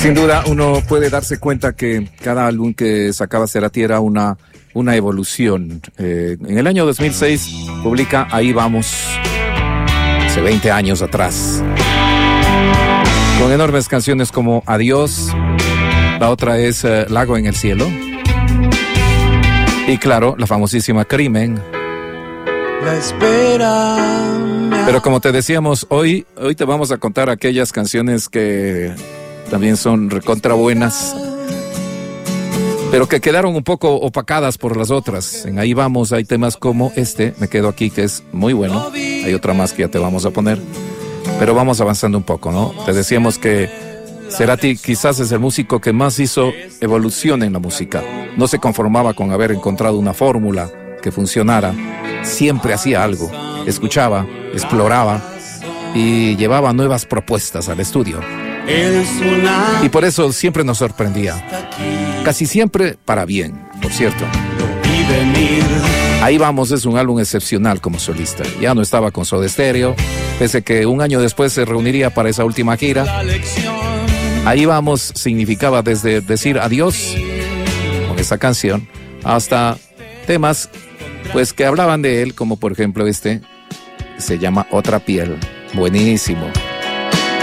Sin duda, uno puede darse cuenta que cada álbum que sacaba Cerati era una evolución. En el año 2006 publica Ahí Vamos, hace 20 años atrás, con enormes canciones como Adiós, la otra es Lago en el Cielo, y claro, la famosísima Crimen. La espera. Pero como te decíamos, hoy te vamos a contar aquellas canciones que también son recontra buenas, pero que quedaron un poco opacadas por las otras. En Ahí Vamos hay temas como Me Quedo Aquí, que es muy bueno. Hay otra más que ya te vamos a poner, pero vamos avanzando un poco, ¿no? Te decíamos que Cerati quizás es el músico que más hizo evolución en la música. No se conformaba con haber encontrado una fórmula que funcionara. Siempre hacía algo, escuchaba, exploraba y llevaba nuevas propuestas al estudio. Y por eso siempre nos sorprendía. Casi siempre para bien, por cierto. Ahí Vamos es un álbum excepcional como solista. Ya no estaba con Soda Stereo, pese que un año después se reuniría para esa última gira. Ahí Vamos significaba desde decir adiós con esa canción hasta temas pues que hablaban de él, como por ejemplo se llama Otra Piel. Buenísimo.